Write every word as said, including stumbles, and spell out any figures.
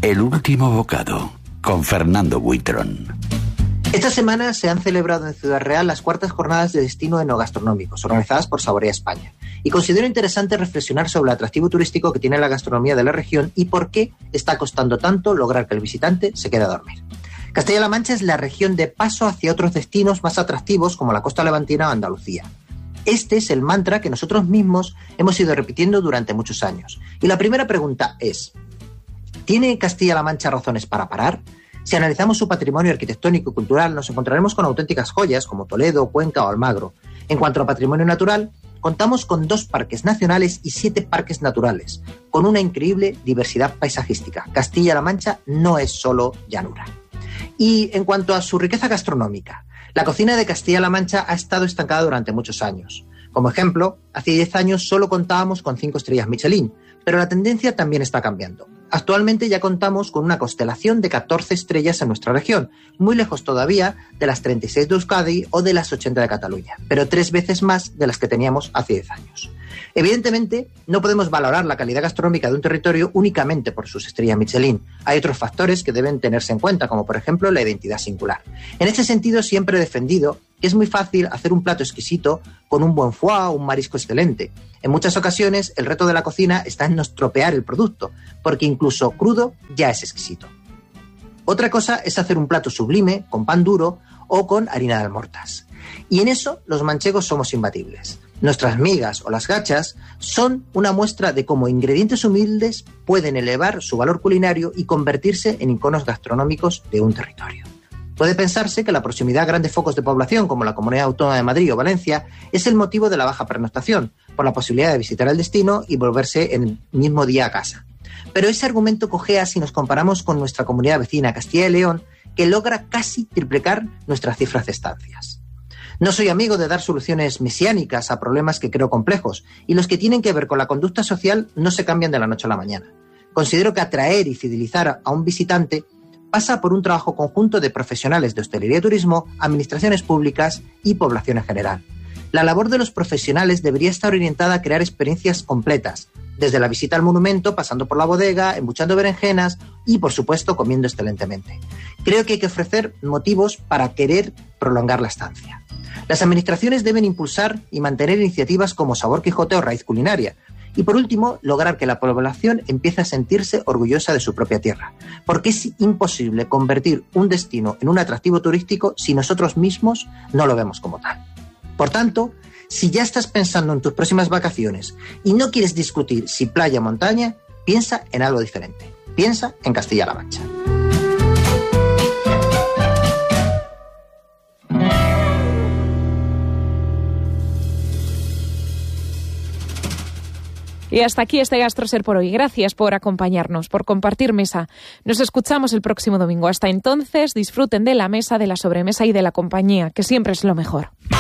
El último bocado, con Fernando Buitrón. Esta semana se han celebrado en Ciudad Real las cuartas jornadas de destino enogastronómicos, organizadas por Saborea España. Y considero interesante reflexionar sobre el atractivo turístico que tiene la gastronomía de la región y por qué está costando tanto lograr que el visitante se quede a dormir. Castilla-La Mancha es la región de paso hacia otros destinos más atractivos como la costa levantina o Andalucía. Este es el mantra que nosotros mismos hemos ido repitiendo durante muchos años. Y la primera pregunta es, ¿tiene Castilla-La Mancha razones para parar? Si analizamos su patrimonio arquitectónico y cultural, nos encontraremos con auténticas joyas como Toledo, Cuenca o Almagro. En cuanto a patrimonio natural, contamos con dos parques nacionales y siete parques naturales, con una increíble diversidad paisajística. Castilla-La Mancha no es solo llanura. Y en cuanto a su riqueza gastronómica, la cocina de Castilla-La Mancha ha estado estancada durante muchos años. Como ejemplo, hace diez años solo contábamos con cinco estrellas Michelin, pero la tendencia también está cambiando. Actualmente ya contamos con una constelación de catorce estrellas en nuestra región, muy lejos todavía de las treinta y seis de Euskadi o de las ochenta de Cataluña, pero tres veces más de las que teníamos hace diez años. Evidentemente, no podemos valorar la calidad gastronómica de un territorio únicamente por sus estrellas Michelin. Hay otros factores que deben tenerse en cuenta, como por ejemplo la identidad singular. En este sentido, siempre he defendido que es muy fácil hacer un plato exquisito con un buen foie o un marisco excelente. En muchas ocasiones, el reto de la cocina está en no estropear el producto, porque incluso crudo ya es exquisito. Otra cosa es hacer un plato sublime con pan duro o con harina de almortas. Y en eso los manchegos somos imbatibles. Nuestras migas o las gachas son una muestra de cómo ingredientes humildes pueden elevar su valor culinario y convertirse en iconos gastronómicos de un territorio. Puede pensarse que la proximidad a grandes focos de población como la Comunidad Autónoma de Madrid o Valencia es el motivo de la baja pernoctación, por la posibilidad de visitar el destino y volverse en el mismo día a casa. Pero ese argumento cojea si nos comparamos con nuestra comunidad vecina Castilla y León, que logra casi triplicar nuestras cifras de estancias. No soy amigo de dar soluciones mesiánicas a problemas que creo complejos, y los que tienen que ver con la conducta social no se cambian de la noche a la mañana. Considero que atraer y fidelizar a un visitante pasa por un trabajo conjunto de profesionales de hostelería y turismo, administraciones públicas y población en general. La labor de los profesionales debería estar orientada a crear experiencias completas, desde la visita al monumento, pasando por la bodega, embuchando berenjenas y, por supuesto, comiendo excelentemente. Creo que hay que ofrecer motivos para querer prolongar la estancia. Las administraciones deben impulsar y mantener iniciativas como Sabor Quijote o Raíz Culinaria. Y por último, lograr que la población empiece a sentirse orgullosa de su propia tierra. Porque es imposible convertir un destino en un atractivo turístico si nosotros mismos no lo vemos como tal. Por tanto, si ya estás pensando en tus próximas vacaciones y no quieres discutir si playa o montaña, piensa en algo diferente. Piensa en Castilla-La Mancha. Y hasta aquí este GastroSer por hoy. Gracias por acompañarnos, por compartir mesa. Nos escuchamos el próximo domingo. Hasta entonces, disfruten de la mesa, de la sobremesa y de la compañía, que siempre es lo mejor.